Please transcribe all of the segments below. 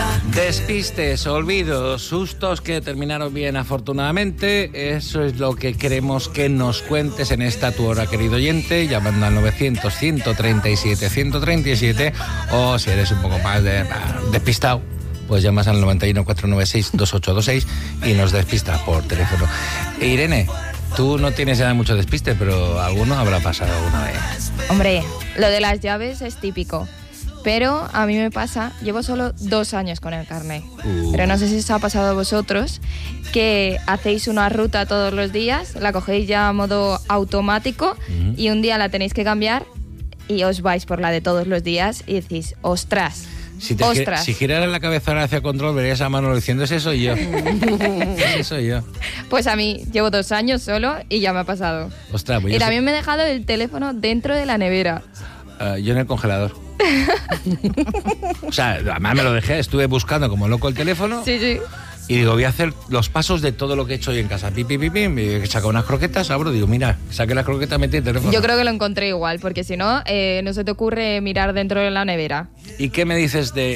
Despistes, olvidos, sustos que terminaron bien afortunadamente. Eso es lo que queremos que nos cuentes en esta tu hora, querido oyente, llamando al 900-137-137, o si eres un poco más despistado, pues llamas al 91 496 2826 y nos despistas por teléfono. Irene, tú no tienes ya mucho despiste, pero alguno habrá pasado alguna vez. Hombre, lo de las llaves es típico. Pero a mí me pasa, llevo solo 2 años con el carnet. Pero no sé si os ha pasado a vosotros que hacéis una ruta todos los días, la cogéis ya a modo automático y un día la tenéis que cambiar y os vais por la de todos los días y decís, ostras. Si girara la cabeza hacia control, verías a Manolo diciendo, ese soy yo. Ese soy yo. Pues a mí, llevo 2 años solo y ya me ha pasado. Ostras, pues y también me he dejado el teléfono dentro de la nevera. Yo en el congelador. O sea, además me lo dejé, estuve buscando como loco el teléfono. Sí, sí. Y digo, voy a hacer los pasos de todo lo que he hecho hoy en casa. Pim, pim, pim, pim. Saco unas croquetas, abro, digo, mira, saqué las croquetas, metí el teléfono. Yo creo que lo encontré igual, porque si no, no se te ocurre mirar dentro de la nevera. ¿Y qué me dices de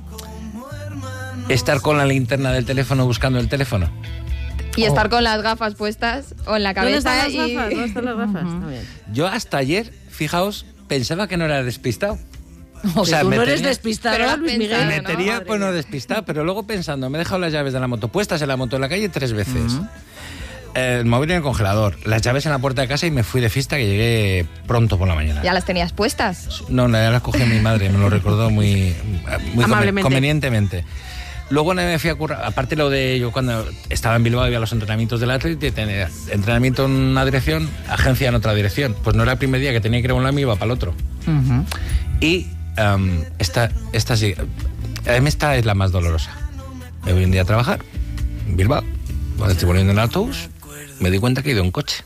estar con la linterna del teléfono buscando el teléfono? Y estar con las gafas puestas o en la cabeza. ¿Dónde están las gafas? Está bien. Yo hasta ayer, fijaos, pensaba que no era despistado. O sea, tú no eres despistado, Luis Miguel. Me tenía, pues no despistado, pero luego pensando, me he dejado las llaves de la moto puestas en la moto en la calle 3 veces. El móvil en el congelador, las llaves en la puerta de casa y me fui de fiesta, que llegué pronto por la mañana. ¿Ya las tenías puestas? No, ya las cogí mi madre, me lo recordó muy amablemente. Convenientemente. Luego me fui a currar, aparte lo de yo cuando estaba en Bilbao, iba a los entrenamientos del Athletic, tenía entrenamiento en una dirección, agencia en otra dirección. Pues no era el primer día que tenía que ir a un lado, me iba para el otro. Y esta sí, esta es la más dolorosa. Me voy un día a trabajar en Bilbao, cuando estoy volviendo en el autobús, me di cuenta que he ido en coche.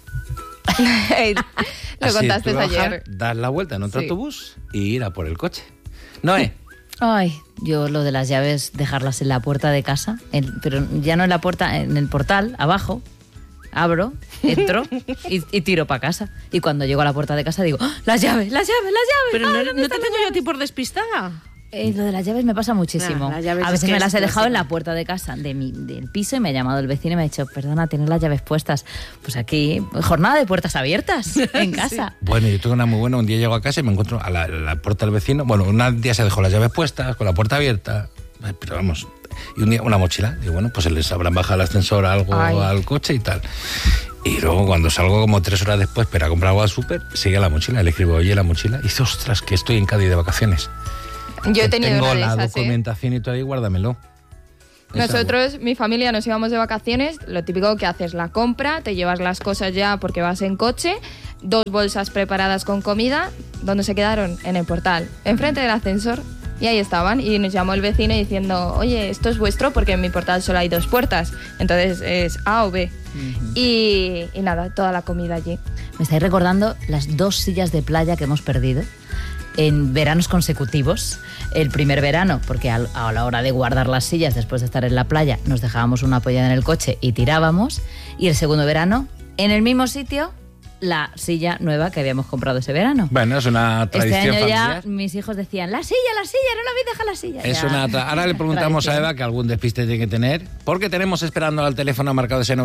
Lo contaste ayer. Dar la vuelta en otro autobús y ir a por el coche. Noé. Ay, yo lo de las llaves, dejarlas en la puerta de casa, pero ya no en la puerta, en el portal, abajo. Abro, entro y tiro para casa. Y cuando llego a la puerta de casa digo, ¡oh, las llaves! Pero no te tengo yo a ti por despistada. Lo de las llaves me pasa muchísimo. Las llaves a veces es que me las he es dejado en clásico. la puerta de casa del piso y me ha llamado el vecino y me ha dicho, perdona, tienes las llaves puestas. Pues aquí, jornada de puertas abiertas en casa. Sí. Bueno, yo tengo una muy buena. Un día llego a casa y me encuentro a la puerta del vecino. Bueno, un día se dejó las llaves puestas, con la puerta abierta. Pero vamos, y un día una mochila. Digo, bueno, pues se les habrán bajado el ascensor algo al coche y tal. Y luego cuando salgo como 3 horas después para comprar algo al súper, sigue la mochila. Le escribo, oye, la mochila. Y dice, ostras, que estoy en Cádiz de vacaciones. Yo he tenido Tengo una de la esas, documentación y todo ahí, guárdamelo. Nosotros, mi familia, nos íbamos de vacaciones. Lo típico que haces la compra, te llevas las cosas ya porque vas en coche, 2 bolsas preparadas con comida. ¿Dónde se quedaron? En el portal, enfrente del ascensor. Y ahí estaban, y nos llamó el vecino diciendo, oye, esto es vuestro porque en mi portal solo hay 2 puertas, entonces es A o B. Y nada, toda la comida allí. Me estáis recordando las 2 sillas de playa que hemos perdido en veranos consecutivos. El primer verano, porque a la hora de guardar las sillas después de estar en la playa, nos dejábamos una apoyada en el coche y tirábamos. Y el segundo verano, en el mismo sitio, la silla nueva que habíamos comprado ese verano. Bueno, es una tradición este año familiar. ya mis hijos decían, la silla, no la habéis dejado la silla. Es Ya. ahora le preguntamos a Eva, que algún despiste tiene que tener, porque tenemos esperando al teléfono marcado ese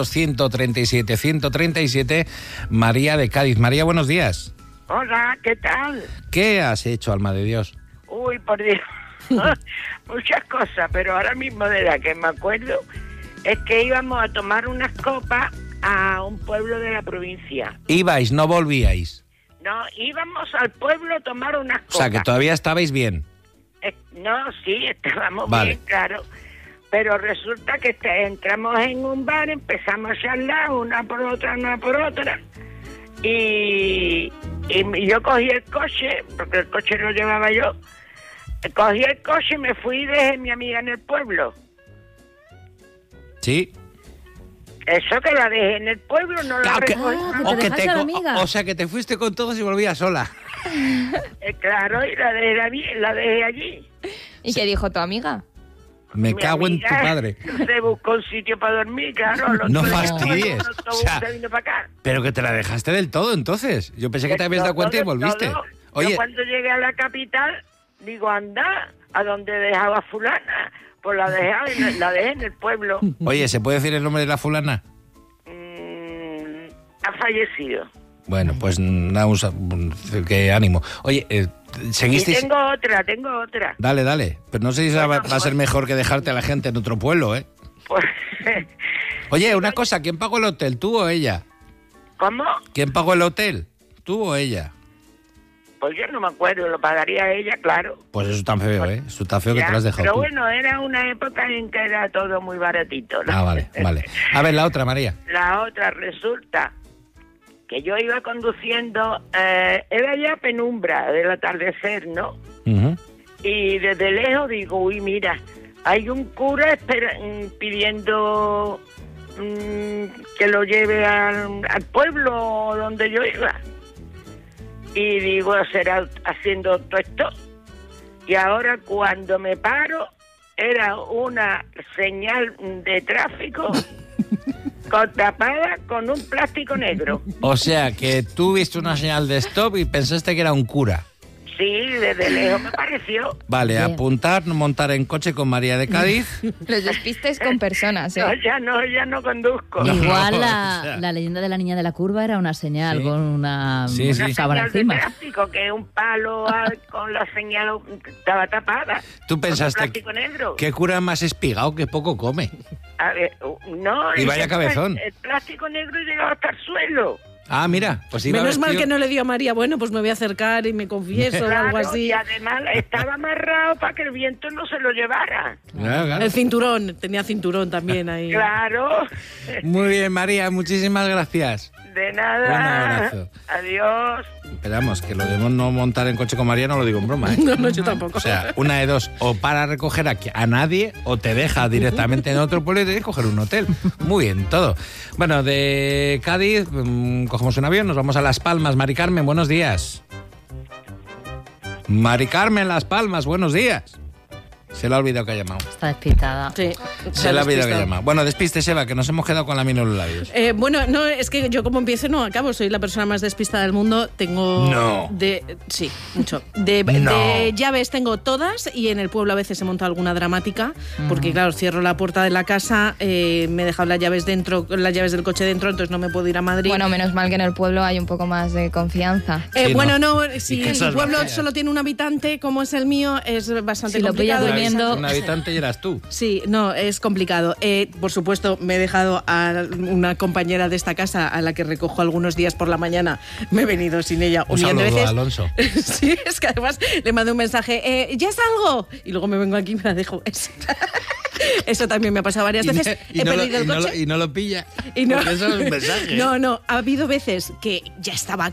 900-137-137, María de Cádiz. María, buenos días. Hola, ¿qué tal? ¿Qué has hecho, alma de Dios? Uy, por Dios. Muchas cosas, pero ahora mismo de la que me acuerdo es que íbamos a tomar unas copas a un pueblo de la provincia. Ibais, no volvíais. No, íbamos al pueblo a tomar unas copas. O sea, que todavía estabais bien. No, sí, estábamos Vale. bien, claro. Pero resulta que entramos en un bar, empezamos a charlar una por otra. Y yo cogí el coche, porque el coche lo llevaba yo. Cogí el coche y me fui y dejé a mi amiga en el pueblo. Sí. Eso que la dejé en el pueblo, no la recogí. O sea, que te fuiste con todos y volvías sola. Claro, y la dejé allí. ¿Y qué dijo tu amiga? Me Mi cago en tu amiga padre. Se buscó un sitio para dormir, claro. No fastidies. El autobús O sea, se vino para acá. Pero que te la dejaste del todo, entonces. Yo pensé que te habías dado cuenta y volviste. Todo. Oye, Yo cuando llegué a la capital, digo, anda, ¿a dónde dejaba fulana? Pues la dejé en el pueblo. Oye, ¿se puede decir el nombre de la fulana? Ha fallecido. Bueno, pues nada, qué ánimo. Oye, ¿seguisteis? Y tengo otra. Dale. Pero no sé si va a ser mejor que dejarte a la gente en otro pueblo, ¿eh? Pues... Oye, una cosa, ¿quién pagó el hotel, tú o ella? ¿Cómo? ¿Quién pagó el hotel, tú o ella? Pues yo no me acuerdo, lo pagaría ella, claro. Pues eso es tan feo, ¿eh? Eso es tan feo que te lo has dejado pero tú. bueno, era una época en que era todo muy baratito, ¿no? Ah, vale. A ver, la otra, María. La otra, resulta que yo iba conduciendo, era ya penumbra del atardecer, ¿no? Uh-huh. Y desde lejos digo, uy, mira, hay un cura pidiendo que lo lleve al pueblo donde yo iba. Y digo, será haciendo todo esto. Y ahora cuando me paro, era una señal de tráfico tapada con un plástico negro. O sea, que tú viste una señal de stop y pensaste que era un cura. Sí, desde lejos me pareció. Vale, Bien. apuntar, montar en coche con María de Cádiz. Los despistes con personas, ¿eh? No, ya no conduzco. No. Igual o la sea. leyenda de la niña de la curva era una señal Sí. con una Sí, sí. sábana Señal de encima. plástico, que un palo con la señal estaba tapada. Tú pensaste, Con plástico negro. ¿qué cura más espigado que poco come? A ver, no. Y vaya cabezón. El plástico negro llegaba hasta el suelo. Ah, mira, pues iba Menos mal vestido- que no le dio a María, bueno, pues me voy a acercar y me confieso o algo Claro, así. y además estaba amarrado para que el viento no se lo llevara. Claro. El cinturón, tenía cinturón también ahí. Claro. Muy bien, María, muchísimas gracias. De nada. Un abrazo. Adiós. Esperamos, que lo de no montar en coche con María no lo digo en broma, ¿eh? No, yo tampoco. O sea, una de dos, o para recoger a nadie, o te deja directamente en otro pueblo y tienes que coger un hotel. Muy bien, todo. Bueno, de Cádiz cogemos un avión, nos vamos a Las Palmas. Mari Carmen, buenos días. Mari Carmen, Las Palmas, buenos días. Se le ha olvidado que ha llamado. Está despistada. Sí, Se le ha olvidado que ha despistado. llamado. Bueno, despistes, Eva, que nos hemos quedado con la mina en los labios. Bueno, no, es que yo como empiezo no acabo, soy la persona más despistada del mundo, tengo... No. Sí, mucho. De llaves tengo todas y en el pueblo a veces he montado alguna dramática, porque claro, cierro la puerta de la casa, me he dejado las llaves dentro, las llaves del coche dentro, entonces no me puedo ir a Madrid. Bueno, menos mal que en el pueblo hay un poco más de confianza. Sí, bueno, no. no, si que el esas pueblo vacías. solo tiene un habitante, como es el mío, es bastante Si lo pillas complicado. durmiendo- Un habitante y eras tú. Sí, no, es complicado. Por supuesto, me he dejado a una compañera de esta casa a la que recojo algunos días por la mañana. Me he venido sin ella Un un millón de saludo veces. a Alonso. Sí, es que además le mando un mensaje, ya salgo. Y luego me vengo aquí y me la dejo. Eso también me ha pasado varias veces. He perdido el coche. Y no lo pilla. Y no, Porque eso es un mensaje. no, ha habido veces que ya estaba